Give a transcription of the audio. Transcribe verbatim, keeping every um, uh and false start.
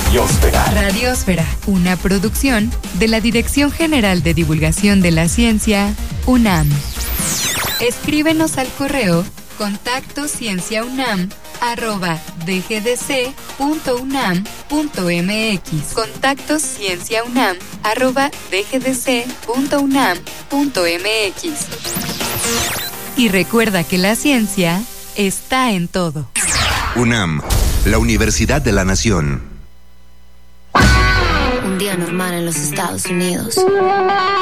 Radiosfera. Radiosfera, una producción de la Dirección General de Divulgación de la Ciencia, UNAM. Escríbenos al correo contacto cienciaunam arroba dgdc punto unam punto mx. Contacto cienciaunam arroba dgdc punto unam punto mx. Y recuerda que la ciencia está en todo. UNAM, la Universidad de la Nación. Un día normal en los Estados Unidos.